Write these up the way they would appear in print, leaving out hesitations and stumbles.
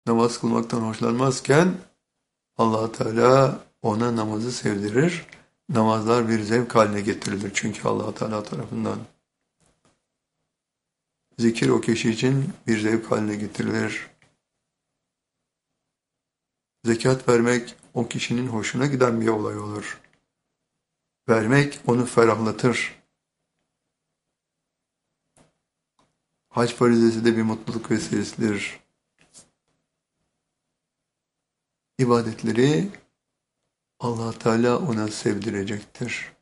namaz kılmaktan hoşlanmazken Allah Teala ona namazı sevdirir. Namazlar bir zevk haline getirilir. Çünkü Allah Teala tarafından. Zikir o kişi için bir zevk haline getirilir. Zekat vermek o kişinin hoşuna giden bir olay olur. Vermek onu ferahlatır. Hac farizesi de bir mutluluk vesilesidir. İbadetleri Allah Teala ona sevdirecektir.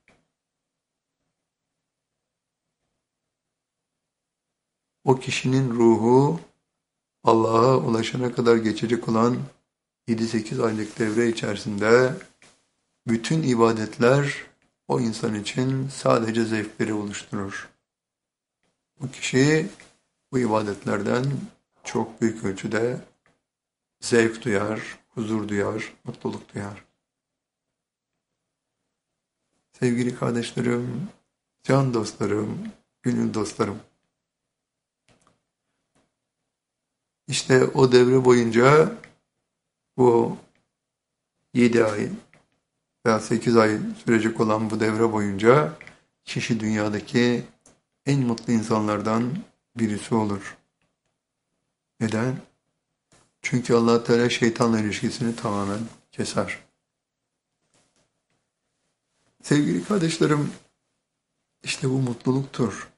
O kişinin ruhu Allah'a ulaşana kadar geçecek olan 7-8 aylık devre içerisinde bütün ibadetler o insan için sadece zevkleri oluşturur. Bu kişi bu ibadetlerden çok büyük ölçüde zevk duyar, huzur duyar, mutluluk duyar. Sevgili kardeşlerim, can dostlarım, gönül dostlarım. İşte o devre boyunca bu 7 ay veya 8 ay sürecek olan bu devre boyunca kişi dünyadaki en mutlu insanlardan birisi olur. Neden? Çünkü Allah Teala şeytanla ilişkisini tamamen keser. Sevgili kardeşlerim, işte bu mutluluktur.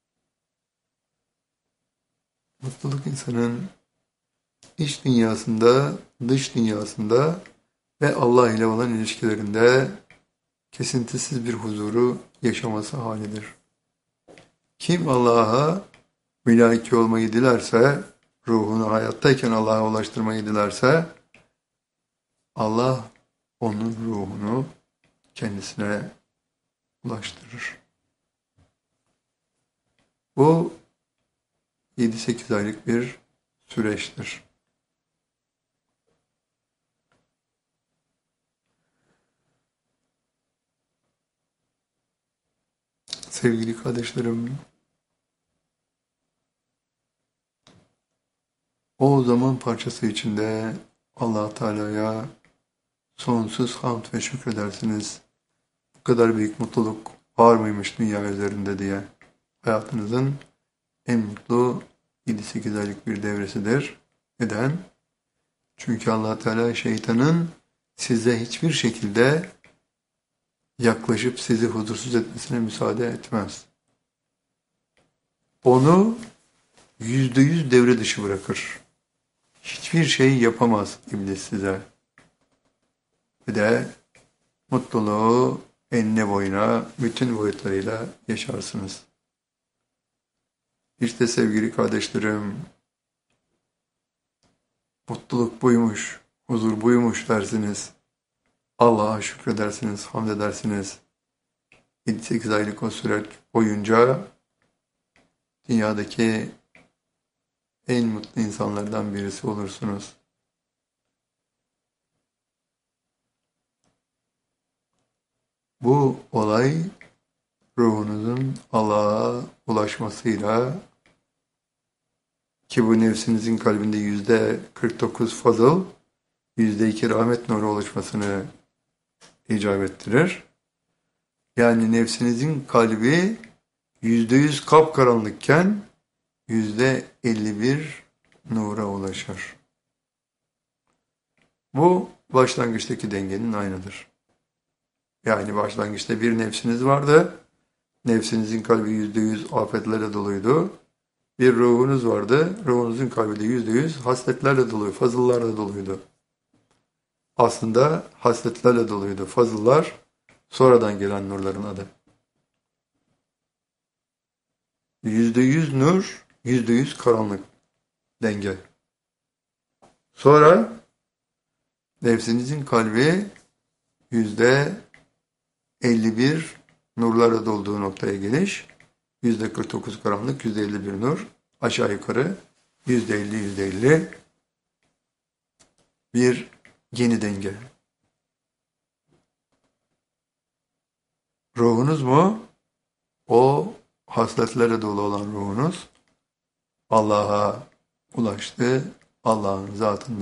Mutluluk insanın iç dünyasında, dış dünyasında ve Allah ile olan ilişkilerinde kesintisiz bir huzuru yaşaması halidir. Kim Allah'a mülaki olmayı dilerse, ruhunu hayattayken Allah'a ulaştırmayı dilerse, Allah onun ruhunu kendisine ulaştırır. Bu 7-8 aylık bir süreçtir. Sevgili kardeşlerim, o zaman parçası içinde Allah Teala'ya sonsuz hamd ve şükredersiniz. Bu kadar büyük mutluluk var mıymış dünya üzerinde diye. Hayatınızın en mutlu 7-8 aylık bir devresidir. Neden? Çünkü Allah Teala şeytanın size hiçbir şekilde yaklaşıp sizi huzursuz etmesine müsaade etmez. Onu %100 devre dışı bırakır. Hiçbir şey yapamaz iblis size. Ve de mutluluğu enine boyuna bütün boyutlarıyla yaşarsınız. İşte sevgili kardeşlerim, mutluluk buymuş, huzur buymuş dersiniz. Allah'a şükredersiniz, hamd edersiniz. 7-8 aylık o süreç boyunca dünyadaki en mutlu insanlardan birisi olursunuz. Bu olay ruhunuzun Allah'a ulaşmasıyla ki bu nefsinizin kalbinde %49 fazıl, %2 rahmet nuru oluşmasını icap ettirir. Yani nefsinizin kalbi %100 kapkaranlıkken %51 nura ulaşır. Bu başlangıçtaki dengenin aynıdır. Yani başlangıçta bir nefsiniz vardı. Nefsinizin kalbi %100 afetlerle doluydu. Bir ruhunuz vardı. Ruhunuzun kalbi de %100 hasletlerle doluydu, fazıllarla doluydu. Aslında hasletlerle doluydu. Fazıllar sonradan gelen nurların adı. %100 nur, %100 karanlık denge. Sonra nefsinizin kalbi %51 nurlarla dolduğu noktaya geliş. %49 karanlık, %51 nur. Aşağı yukarı %50 bir yeni denge. Ruhunuz mu? O hasletlerle dolu olan ruhunuz Allah'a ulaştı, Allah'ın zatında.